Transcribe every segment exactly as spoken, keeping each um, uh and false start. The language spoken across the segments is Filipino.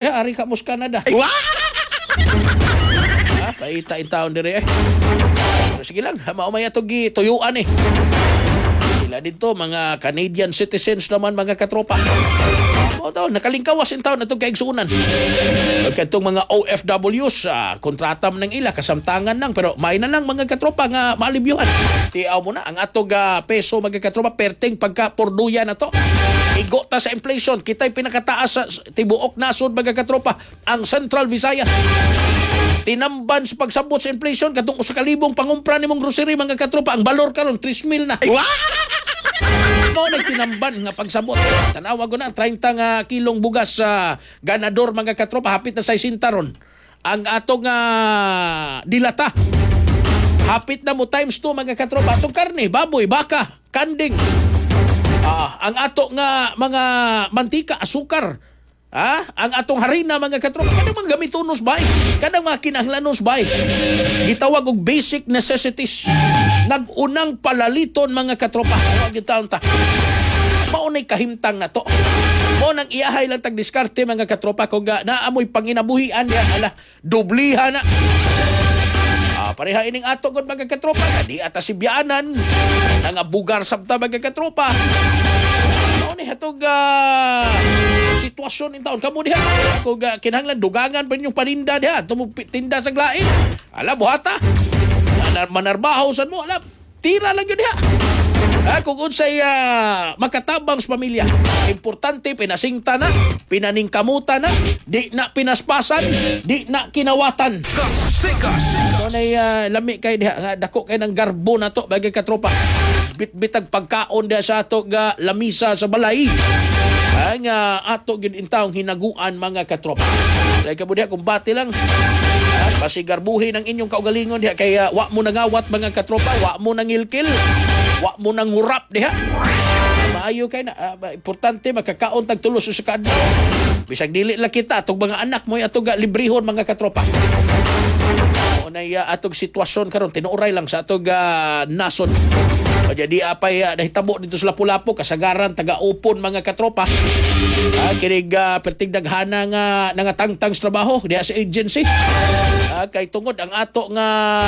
diha ari ka mos Canada. Ha, paita in town dire eh. Pero sige lang, maumay atong gituyuan eh. Sila dito mga Canadian citizens naman mga katropa. O taon, nakalingkawas in taon itong kaigsuunan. Itong mga O F Ws, uh, kontrata man ng ila, kasamtangan lang, pero may na lang mga katropa nga maalibyuhan. Tiyaw mo na, ang atog uh, peso mga katropa, perting pagka porduya na to. Igo ta sa inflation, kita'y pinakataas sa tibuok nasod mga katropa, ang Central Visayas. Tinamban sa pagsabot sa inflation, katong usa ka libong pangumpra ni mong grocery mga katropa, ang balor karon three mil na. Mo nagtinamban nga pagsabot. Tanawa ko na thirty nga kilong bugas sa uh, ganador mga katropa, hapit na sixty ron. Ang atong uh, dilata hapit na mo times two mga katropa. Atong karne, baboy, baka, kanding. Uh, ang ato nga mga mantika, asukar. Ah, ang atong harina mga katropa, kanang mga gamitonos bay, kanang mga kinahanglanos bay. Gitawag og basic necessities. Nag-unang palaliton mga katropa. Wa gitaon ta. Maunay kahimtang na to. Mo nang iyahay lang tag diskarte mga katropa kung uh, naamoy panginabuhian ya ala dubliha na. Ah, pareha ining ato gud mga katropa, di ata sibyanan nangabugar sabta mga katropa. Ni hatog uh, sitwasyon in taon kamo diha kung uh, kinahanglan dugangan pa ninyong paninda diha tumog tinda sa glain ala buhata manarbaho san mo ala tira lang yun diha. Ah, kung unsay uh, makatabang sa pamilya, importante pinasingta na, pinaningkamutan na, di na pinaspasan, di na kinawatan. Kasikas! So na uh, lami kay diha, dako kay ng garbo na to bagay katropa. Bitbitag pagkaon diha sa ato ga lamisa sa balay. Ang uh, ato gid intawong hinaguan mga katropa. Dahil kamo diha kung bati lang. Ah, pasigarbuhin ang inyong kaugalingon diha kay uh, wa mo nangawat mga katropa, wa mo nangilkil, wa mo nangurap diha. Maayo kay na uh, importante makakaon tag tulo sa kadlaw. Bisag dili lang kita atong mga anak mo atong ga librehon mga katropa. Na uh, atong sitwasyon karon tinuoray lang sa atong uh, nasod. O jadi apay uh, nahitabo dito sa Lapu-Lapu kasagaran taga-upon mga katropa. Uh, kinig uh, pertig daghana nga nangatangtang sa trabaho diha sa agency. Uh, kay tungod ang ato nga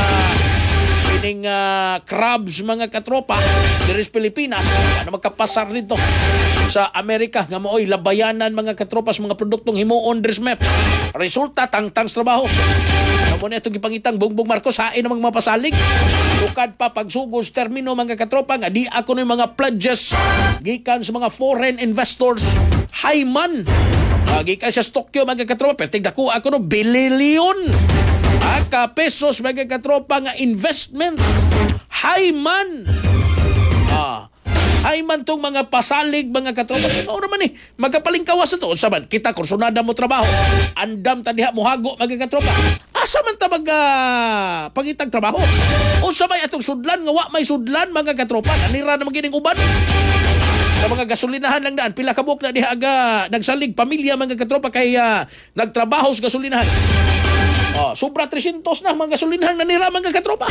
kining uh, crabs mga katropa diri sa Pilipinas ano magkapasar dito sa Amerika nga maoy labayanan mga katropa sa mga produktong himuon diri sa M E P. Resulta tangtang sa trabaho. Amo na itong gipangitang Bongbong Marcos hain ang mga pasalig. Tukad pa pagsugos termino mga katropa nga di ako ng mga pledges gikan sa mga foreign investors. Hayman. Uh, gikan sa Tokyo mga katropa pertig dako ako no bililyon. Aka pesos mga katropa nga investment. Hayman. Ah. Ay man tong mga pasalig mga katropa. Ano naman eh, magkapalingkawas na to. Saban, kita kursunada mo trabaho. Andam tadiha mo hago mga katropa. Asa man ta mag uh, pangitag trabaho? O sabay atong sudlan nga wa may sudlan mga katropa. Nanira na magining uban. Sa mga gasolinahan lang daan, pila kabuk na diha aga nagsalig pamilya mga katropa kay uh, nagtrabaho sa gasolinahan. Oh, sobra three hundred na mga gasolinahan nanira mga katropa.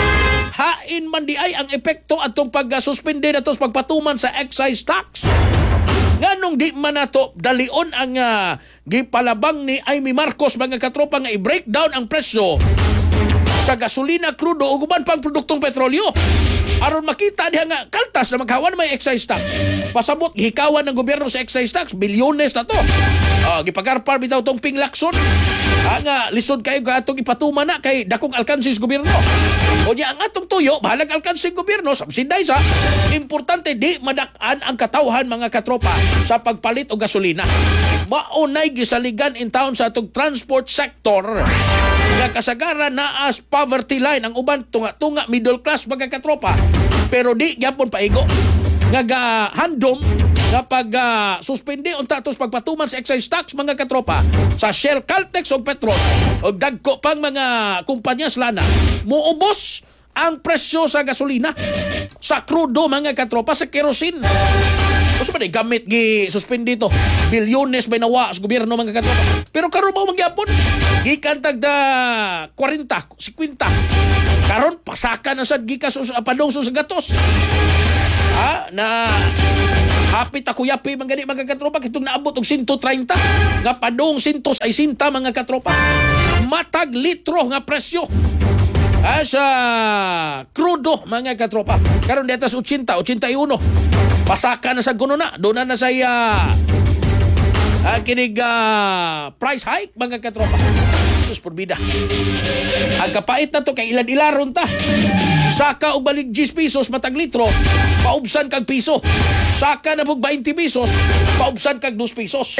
Hain man di ay ang epekto atong pag-suspende na to sa pagpatuman sa excise tax. Nganong di man nato dalion ang uh, gipalabang ni Amy Marcos mga katropa nga i-breakdown ang presyo sa gasolina, krudo ug uban pang produktong petrolyo. Aron makita diha nga kaltas na maghawan may excise tax. Pasabot gihikawan ng gobyerno sa excise tax, bilyones na to. Oh, gipagarpar bitaw tong Ping Lacson. Ah, nga lisod kayo ka atong ipatuman na kay dakong alkansis gobyerno. O niya ang atong tuyo, bahalag alkansis gobyerno, subsidize sa importante di madak-an ang katawhan mga katropa sa pagpalit og gasolina. Maunay gisaligan in town sa atong transport sector. Nga kasagaran na as poverty line ang uban tunga-tunga middle class mga katropa. Pero di gyapon paigo. Nga handom nga pag uh, suspende unta tos pagpatuman sa excise tax mga katropa sa Shell, Caltex o Petron o dagko pang mga kumpanya sa lana muubos ang presyo sa gasolina, sa krudo mga katropa, sa kerosene. Kasi ba gamit gi suspende ito bilyones may nawa sa gobyerno mga katropa. Pero karon mo magyapon gikan tagda forty, fifty karon pasaka na sad gikas padong sa gatos. Ha na Hapit ako yapi mga gani mga katropa kitong naabot og one hundred thirty nga padung one hundred sixty mga katropa. Matag litro nga presyo. Asa krudo mga katropa. Karon detas eighty, eighty-one. Pasaka na sa kuno na. Doon na na sa uh, uh, kinig uh, price hike mga katropa. Sus porbida. Ang kapait na to kay ilan-ilaron ta. Saka og balik ten pesos matag litro, paubsan kag piso. Saka na pug twenty pesos, paubsan kag two pesos.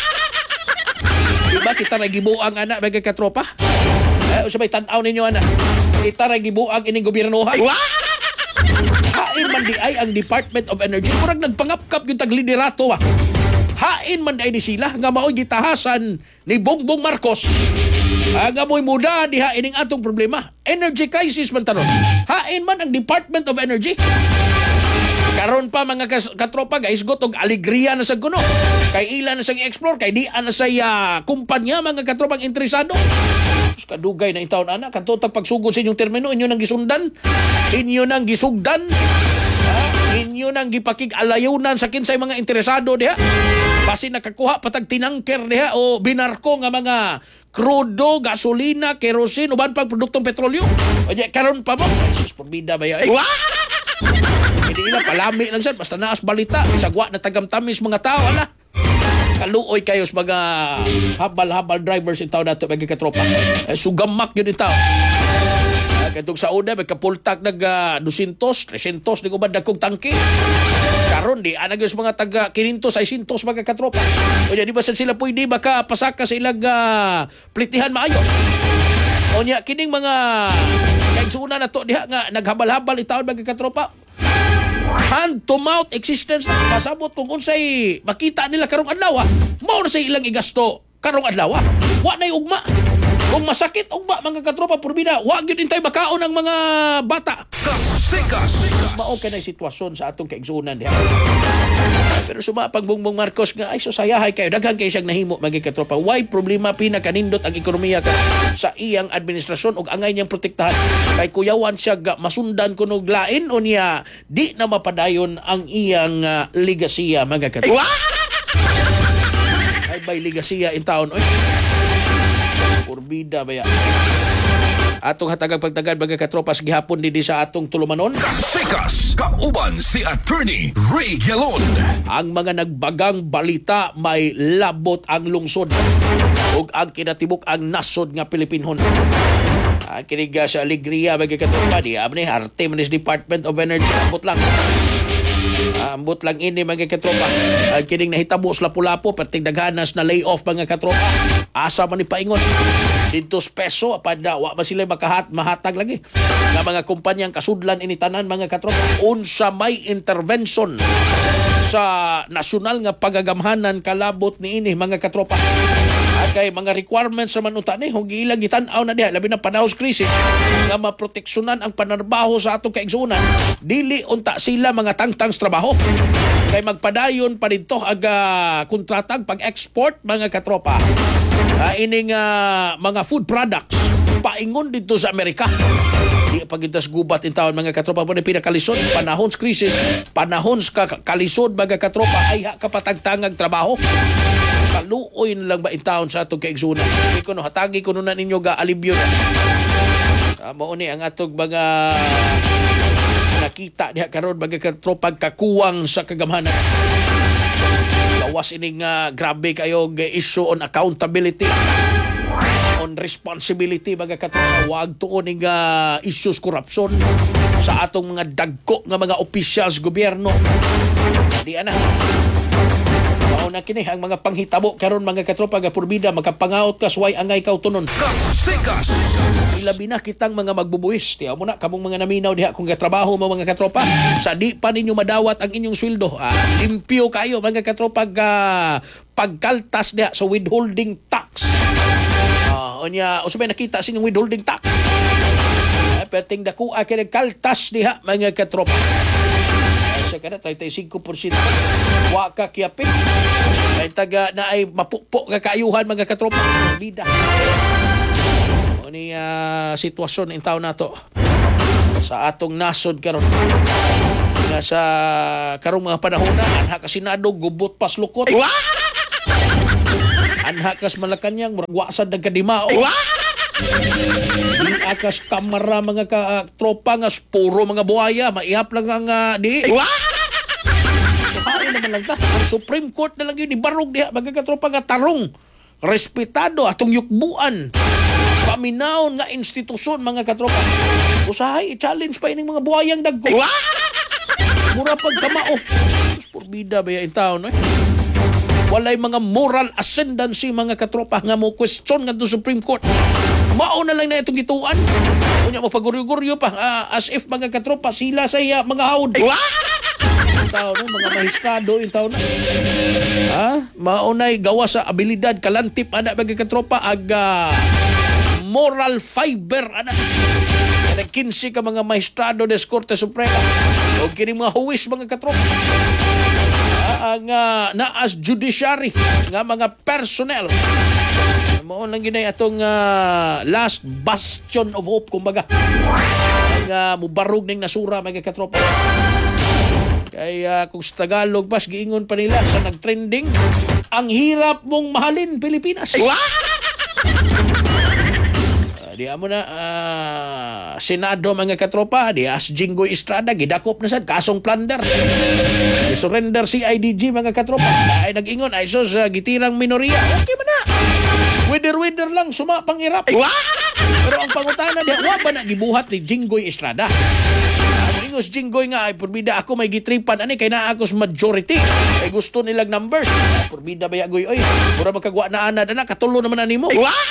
Diba kita na gibuang ana mga katropa? Eh, usabay tan-aw ninyo ana. Kita na gibuang ining gobyerno ha. Hain man di ay ang Department of Energy. Murag nagpangapkap yung tagliderato ha. Hain man di ay di sila nga mao'y gitahasan ni Bongbong Marcos. Aga mo'y muda diha ining atong problema. Energy crisis man taron. Hain man ang Department of Energy. Karon pa mga katropa guys, gotog alegria na sa kuno. Kay ila na sang explore, kay di ana sa uh, kumpanya mga katropang interesado. Kadugay na intawon ana kanto tag pagsugod sa inyong termino, inyo nang gisundan, inyo nang gisugdan, ha? Inyo nang gipakig-alayunan sa kinsay mga interesado diha. Basi nakakuha patag tinangker diha o binarko nga mga krudo, gasolina, kerosene, uban pag produktong petrolyo. O di karon pa mo, sus porbida ba ya? Hindi na palami lang sad basta naas balita, sagwa na tagamtamis mga tao ala. Kaluoy kayo sa mga habal-habal drivers in town nato mga katropa. Eh, sugamak yun in town. Uh, Katong sa una, may kapultak nag uh, two hundred, three hundred, di ko ba dagkong tangke. Karon di, anag yung mga taga five hundred, six hundred mga katropa. O di ba sila pwede baka pasaka sa ilang uh, plitihan maayo. O niya, kining mga kaigsuuna na to, diha nga, naghabal-habal itaon mga katropa. Hand-to-mouth existence na pasabot kung unsay makita nila karong adlaw, mao na sa ilang igasto karong adlaw. Wa nay ugma. Kung masakit ugma mga katropa porbida, wa gyud intay makaon ang mga bata. Kasikas. Mao kay na sitwasyon sa atong kaigsunan diha. Pero suma pag Bongbong Marcos nga ay susayahay kayo daghan kay siyang nahimo mga katropa. Why problema pinakanindot ang ekonomiya ka sa iyang administrasyon ug angay niyang protektahan. Kay kuyawan siya ga masundan kuno lain o niya di na mapadayon ang iyang uh, legasiya mga katropa. Ay bay legasiya in town oy. Porbida ba ya? Atong hatagang pagtagad mga katropas gihapon dinhi sa atong tulumanon. Kasikas, kauban si Attorney Ray Gelon. Ang mga nagbagang balita may labot ang lungsod ug ang kinatibuk ang nasod nga Pilipinon. Ang kiniga sa alegria mga katropa di abni arte man is Department of Energy ambot lang. Ambot lang ini mga katropa. Ang kining nahitabo sa lapu-lapu perting daghanas na layoff mga katropa. Asa man ni paingon dito peso pada wa ba sila makahat mahatag lagi nga mga kumpanyang kasudlan ini tanan mga katropa unsa may intervention sa nasyonal nga pagagamhanan kalabot ni ini mga katropa. At kay mga requirements sa manuta ni hung ilang gitan-aw na diha labi na panahon krisis nga maproteksyonan ang panarbaho sa atong kaigsunan dili unta sila mga tangtang trabaho kay magpadayon pa dito aga kontratang pag-export mga katropa. Uh, ining uh, mga food products paingon dito sa Amerika. Di pagitas gubat in taon mga katropa mo na pinakalisod panahon sa krisis, panahon sa kalisod mga katropa ay ha kapatagtangag trabaho. Kaluoy na lang ba in taon sa atong kaigsunan. Hindi ko no hatagi ko no na ninyo ga alibyo na. Uh, mao ni ang atong mga nakita diha karon mga katropa kakuwang sa kagamhanan. Lawas ining uh, grabe kayo issue on accountability, on responsibility mga katropa. Wag tuon ning uh, issues corruption sa atong mga dagko nga mga officials gobyerno. Di ana. Mao na kini ang mga panghitabo karon mga katropa nga porbida makapangaot ka suway angay kaw tunon. Kasikas. Ilabi na kitang mga magbubuwis. Tiyaw mo na, kamong mga naminaw diha kung katrabaho mo mga katropa. Sa di pa ninyo madawat ang inyong sweldo. Ah, limpyo kayo mga katropa uh, pagkaltas diha sa withholding tax. Ah, uh, onya, o sabay nakita sa inyong withholding tax. Ah, perting dako kay nagkaltas diha mga katropa. Sa kada thirty-five percent wa ka kiapin. Ay taga na ay mapukpok nga kaayuhan mga katropa. Bida. Ni uh, sitwasyon in taon nato sa atong nasod karon. nga sa karong mga panahon na anha ka Senado gubot pas lukot. Anha kas Malacañang murag wasad nagkadimao. Di akas kamara mga ka, uh, tropa nga puro mga buhaya maihap lang ang uh, di. Paano naman lang ta? Ang Supreme Court na lang yun ibarog diha mga katropa nga tarong respetado atong yukbuan paminawon nga institusyon mga katropa. Usahay i-challenge pa ining mga buhayang dagko. Mura pagkamao. Purbida ba yung taon, eh? Walay mga moral ascendancy mga katropa nga mo question nga do Supreme Court. Mao na lang na itong gituan. Kunya magpaguryo-guryo pa uh, as if mga katropa sila sa iya mga haod. Taon no, mga mahistrado yung taon na. Ha? Maunay gawa sa abilidad kalantip ana mga katropa aga moral fiber ana. Kada kinsi ka mga mahistrado des Korte Suprema. O kini mga huwis mga katropa. Ang uh, naas judiciary nga mga personnel. Mao lang ginay atong uh, last bastion of hope kumbaga. Ang uh, mubarog ning nasura mga katropa. Kaya kung sa Tagalog pas giingon pa nila sa nagtrending, ang hirap mong mahalin Pilipinas. Uh, di amo na uh, Senado mga katropa, di as Jinggoy Estrada gidakop na sad kasong plunder. Surrender C I D G mga katropa. Ay nag-ingon ay sus uh, gitirang minorya. Okay man na. Wither-wither lang sumapang irap. Pero ang pangutana di wa ba na gibuhat ni Jinggoy Estrada? Ingos Jinggoy nga ay purbida ako may gitripan ani kay naa ako sa majority ay gusto nilang numbers purbida ba yagoy oy mura magkagwa na anad ana katulo naman animo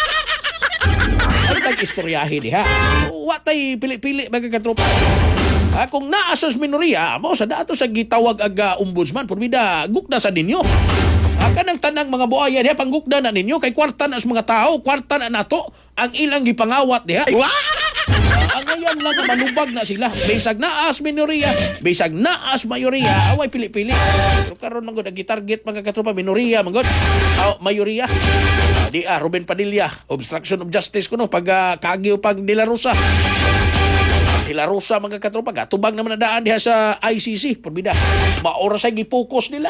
ay tag istoryahin diha wa tay pili-pili mga katropa ha, kung naa sa minorya mo sa dato sa gitawag aga ombudsman purbida gukda sa ninyo ha, kanang tanang mga buaya diha panggukda na ninyo kay kwarta na sa mga tao kwarta na nato ang ilang gipangawat diha. Ang ngayon lang malubag na sila. Bisag naas minorya, bisag naas mayorya, away pili-pili. Pero karon man gud gi-target mga katropa minorya man gud. Oh, mayorya. Uh, di ah Ruben Padilla, obstruction of justice kuno pag uh, Kagyo pag De La Rosa. De La Rosa mga katropa gatubag naman na daan diha sa I C C, purbida. Maora say gi-focus nila.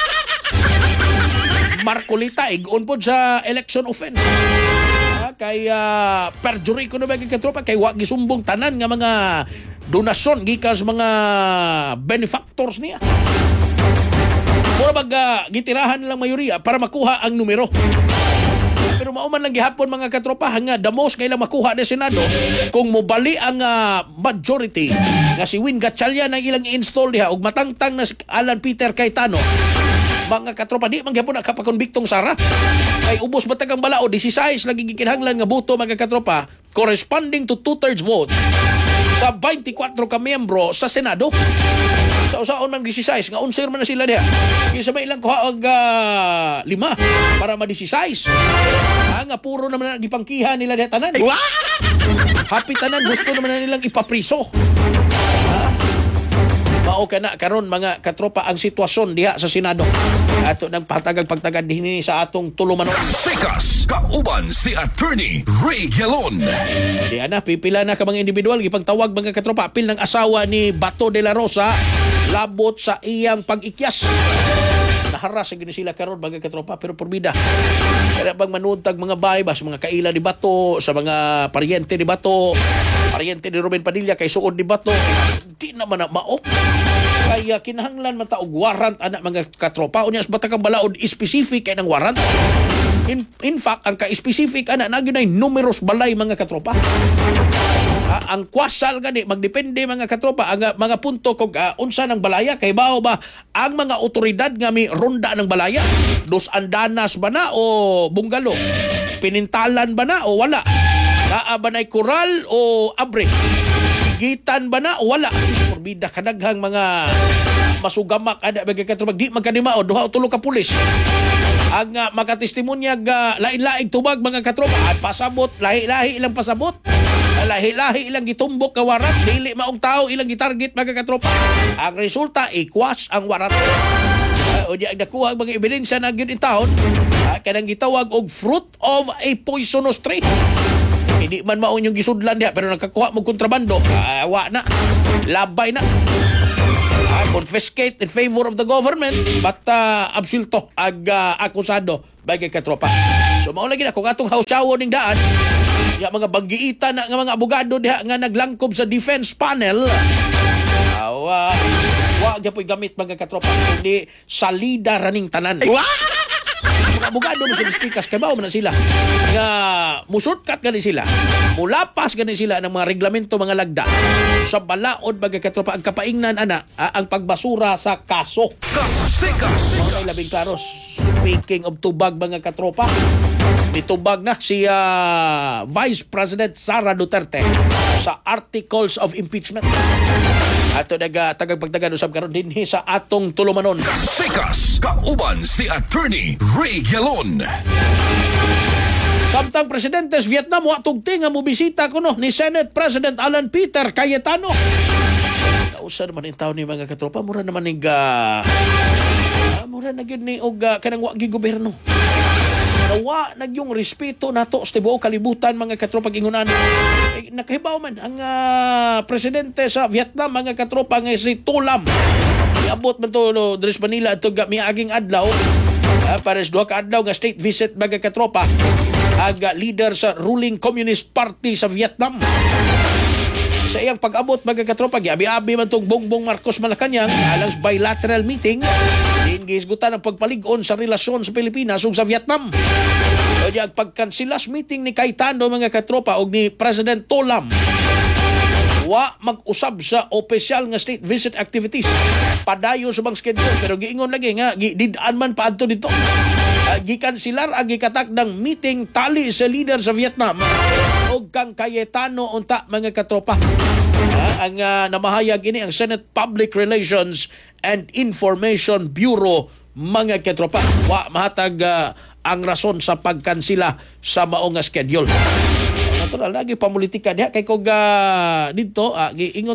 Marcolita igon pod sa election offense. Kay uh, perjury ko na ba katropa kay wa gisumbong tanan nga mga donasyon gikan sa mga benefactors niya. Mura bag uh, gitirahan lang mayorya para makuha ang numero. Pero mauman lang gihapon mga katropa nga the most kailang makuha ni Senado kung mobali ang uh, majority nga si Win Gatchalian ang ilang i-install diha ug matangtang na si Alan Peter Cayetano. Mga katropa di man gyapon nakapakonbiktong Sara ay ubos batag ang balao sixteen lagi gikinahanglan nga boto mga katropa corresponding to two-thirds vote sa twenty-four ka miyembro sa Senado. Sa usaon man sixteen nga unsir man na sila diha. Kisa may ilang kuha og uh, lima para ma-sixteen. Ah, nga puro naman na gipangkihan nila diha tanan. Happy tanan gusto naman na nilang ipapriso. Mao kana karon mga katropa ang sitwasyon diha sa Senado. Ato nang patagal pagtagad dinhi sa atong tulumanon. Sikas kauban si Attorney Ray Gelon. Di ana pipila na ka mga individual gipangtawag mga katropa apil ng asawa ni Bato de la Rosa labot sa iyang pag-ikyas. Naharas gini sila karon mga katropa pero porbida. Kaya bang manuntag mga bay bas mga kaila ni Bato sa mga paryente ni Bato, paryente ni Ruben Padilla kay suod ni Bato. Di naman na mao. Kaya kinahanglan man ta og warrant ana mga katropa unya sa batakang balaod specific kay nang warrant. In, in fact ang ka-specific ana na gyud ay numerous balay mga katropa. Ah, ang kwasal gani magdepende mga katropa ang mga punto kog uh, unsa ng balaya kay bao ba ang mga otoridad nga mi ronda ng balaya dos andanas ba na o bungalo pinintalan ba na o wala naa ba nay koral o abre gitan ba na o wala porbida kadaghang mga masugamak ada mga katropa di magkanima o duha o tulo ka pulis ang uh, makatestimonyag uh, lain-laing tubag mga katropa at pasabot lahi-lahi ilang pasabot lahi-lahi ilang gitumbok ka warat dili maong tao ilang gitarget mga katropa ang resulta ikwas ang warat uh, o di ang nakuha ang mga ebidensya na gyud in taon uh, kanang gitawag og fruit of a poisonous tree hindi man mao yung gisudlan diha pero nakakuha mo kontrabando uh, wa na labay na uh, confiscate in favor of the government but uh, absulto ag uh, akusado bagay katropa. So mao lagi na kung atong hawsawo ning daan ya mga banggiita na nga mga abogado diha nga naglangkob sa defense panel. Awa, wa gyapon gamit mga katropa kundi salida raning tanan. Mga abogado na sa distikas kay mao man sila nga musurtkat gani sila mulapas gani sila ng mga reglamento mga lagda sa balaod mga katropa ang kapaingnan ana ah, ang pagbasura sa kaso. Kasikas. Mao ay labing klaro. Speaking of tubag mga katropa, mitubag na si uh, Vice President Sara Duterte sa articles of impeachment. Ato naga tagang pagtagan usab karon dinhi sa atong tulumanon. Kasikas. Kauban si Attorney Ray Gelon. Samtang presidente sa Vietnam wa tugti nga mobisita kuno ni Senate President Alan Peter Cayetano. Kausa naman ang taon ni mga katropa mura naman ning uh, uh, mura na gyud ni og uh, kanang wa gyud gobyerno. Nawa nagyong respeto nato sa tibuok kalibutan mga katropa gingunan. Eh, nakahibaw man ang uh, presidente sa Vietnam mga katropa nga si Tulam. Iabot man to no, Dres Manila ato miaging adlaw. Uh, para sa duha ka adlaw nga state visit mga katropa ang uh, leader sa ruling Communist Party sa Vietnam. Sa iyang pag-abot mga katropa giabi-abi man tong Bongbong Marcos Malacañang alang sa bilateral meeting din gisgutan ang pagpalig-on sa relasyon sa Pilipinas ug sa Vietnam. O di ang pagkansilas meeting ni Cayetano mga katropa og ni President Tolam wa mag-usab sa opisyal nga state visit activities. Padayon sa bang schedule pero giingon lagi nga gididaan man paadto dito. Uh, gikansilar ang gikatakdang meeting tali sa leader sa Vietnam og kang Cayetano unta mga katropa. Uh, ang uh, namahayag ini ang Senate Public Relations and Information Bureau mga katropa. Wa mahatag uh, ang rason sa pagkansila sa mao nga schedule. Natural lagi pamulitika diha kay kog uh, dito uh, giingon